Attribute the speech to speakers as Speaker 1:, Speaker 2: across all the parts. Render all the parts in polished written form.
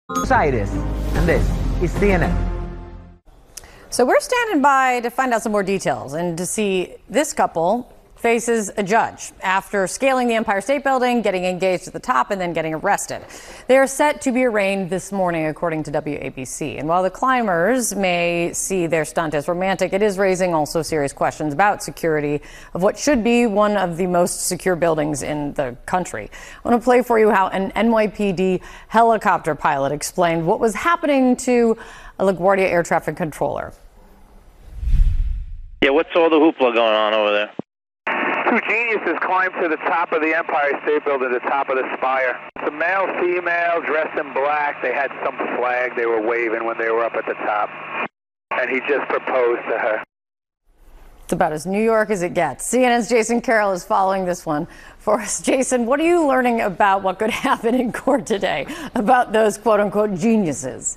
Speaker 1: Aires, and this is CNN.
Speaker 2: So we're standing by to find out some more details and to see this couple faces a judge after scaling the Empire State Building, getting engaged at the top, and then getting arrested. They are set to be arraigned this morning, according to WABC. And while the climbers may see their stunt as romantic, it is raising also serious questions about security of what should be one of the most secure buildings in the country. I want to play for you how an NYPD helicopter pilot explained what was happening to a LaGuardia air traffic controller.
Speaker 3: Yeah, what's all the hoopla going on over there?
Speaker 4: Two geniuses climbed to the top of the Empire State Building, the top of the spire. Some male, female, dressed in black. They had some flag they were waving when they were up at the top. And he just proposed to her.
Speaker 2: It's about as New York as it gets. CNN's Jason Carroll is following this one for us. Jason, what are you learning about what could happen in court today about those quote-unquote geniuses?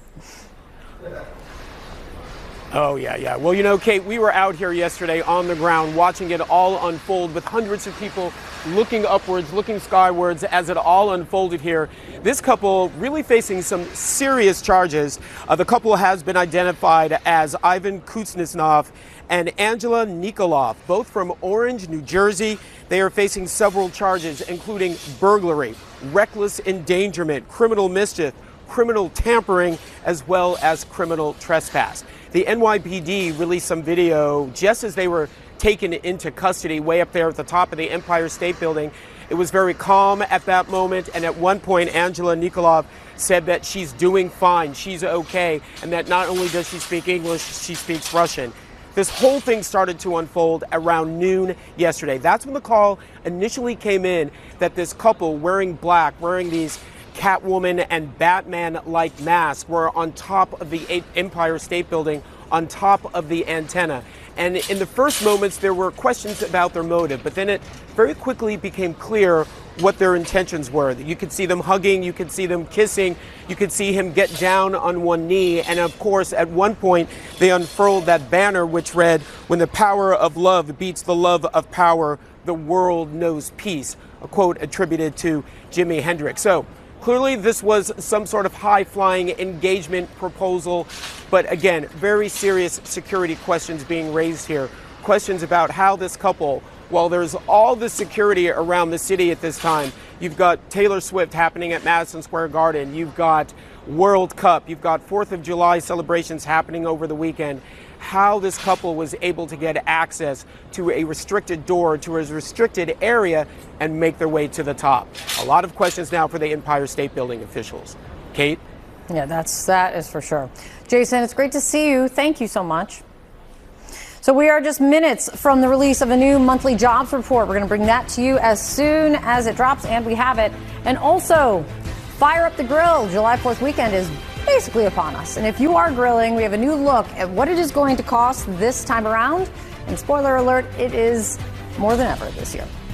Speaker 5: Oh, yeah. Well, you know, Kate, we were out here yesterday on the ground watching it all unfold with hundreds of people looking upwards, looking skywards as it all unfolded here. This couple really facing some serious charges. The couple has been identified as Ivan Kuznetsov and Angela Nikolov, both from Orange, New Jersey. They are facing several charges, including burglary, reckless endangerment, criminal mischief, criminal tampering, as well as criminal trespass. The NYPD released some video just as they were taken into custody way up there at the top of the Empire State Building. It was very calm at that moment, and at one point Angela Nikolov said that she's doing fine, she's okay, and that not only does she speak English, she speaks Russian. This whole thing started to unfold around noon yesterday. That's when the call initially came in that this couple wearing black, wearing these Catwoman and Batman-like masks, were on top of the Empire State Building, on top of the antenna. And in the first moments, there were questions about their motive, but then it very quickly became clear what their intentions were. You could see them hugging, you could see them kissing, you could see him get down on one knee, and of course, at one point, they unfurled that banner which read, "When the power of love beats the love of power, the world knows peace," a quote attributed to Jimi Hendrix. So, clearly, this was some sort of high-flying engagement proposal, but again, very serious security questions being raised here. Questions about how this couple, while there's all the security around the city at this time, you've got Taylor Swift happening at Madison Square Garden, you've got World Cup, you've got 4th of July celebrations happening over the weekend, how this couple was able to get access to a restricted door, to a restricted area, and make their way to the top. A lot of questions now for the Empire State Building officials. Kate?
Speaker 2: Yeah, that is for sure. Jason, it's great to see you. Thank you so much. So we are just minutes from the release of a new monthly jobs report. We're going to bring that to you as soon as it drops, and we have it. And also, fire up the grill. July 4th weekend is basically upon us. And if you are grilling, we have a new look at what it is going to cost this time around. And spoiler alert, it is more than ever this year.